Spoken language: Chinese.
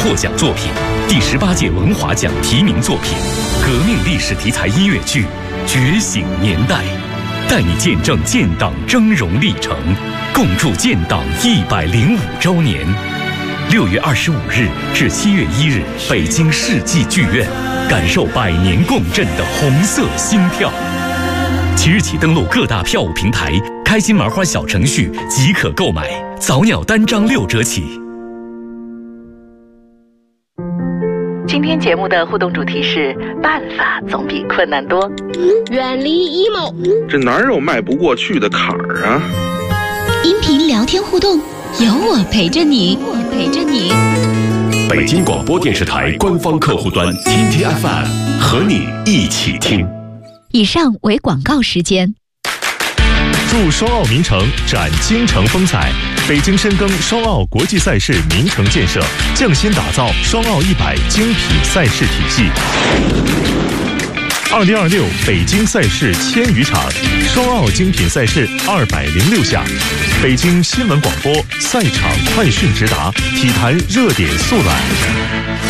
获奖作品，第18届文华奖提名作品，革命历史题材音乐剧《觉醒年代》，带你见证建党峥嵘历程，共筑建党105周年。6月25日至7月1日，北京世纪剧院，感受100年共振的红色心跳。即日起登录各大票务平台，开心麻花小程序即可购买，早鸟单张6折起。 今天节目的互动主题是办法总比困难多。 远离 emo， 这哪有迈不过去的坎儿啊？ 音频聊天互动，有我陪着你， 北京广播电视台官方客户端 TTFM 和你一起听。 以上为广告时间。 祝双奥名城展京城风采，北京深耕双奥国际赛事名城建设，匠心打造双奥100精品赛事体系。2026北京赛事1000余场，双奥精品赛事206项，北京新闻广播赛场快讯直达，体坛热点速览。